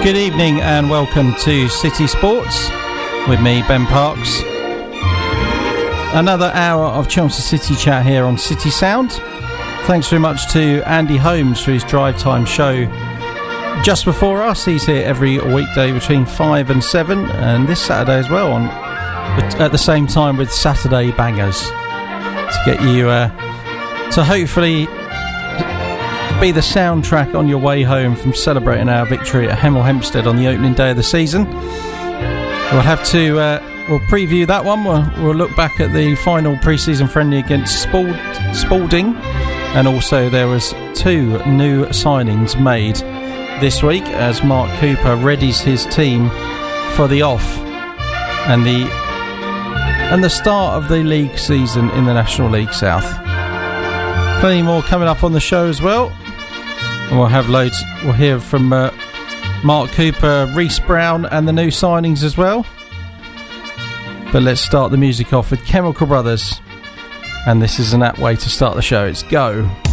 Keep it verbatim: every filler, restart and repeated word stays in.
Good evening and welcome to City Sports with me, Ben Parks. Another hour of Chelmsford City chat here on City Sound. Thanks very much to Andy Holmes for his drive time show just before us. He's here every weekday between five and seven, and this Saturday as well, on at the same time with Saturday Bangers, to get you uh, to hopefully be the soundtrack on your way home from celebrating our victory at Hemel Hempstead on the opening day of the season. We'll have to uh, we'll preview that one. We'll, we'll look back at the final pre-season friendly against Spald, Spalding, and also there was two new signings made this week as Mark Cooper readies his team for the off and the and the start of the league season in the National League South. Plenty more coming up on the show as well. And we'll have loads. We'll hear from uh, Mark Cooper, Reece Brown, and the new signings as well. But let's start the music off with Chemical Brothers, and this is an apt way to start the show. It's Go.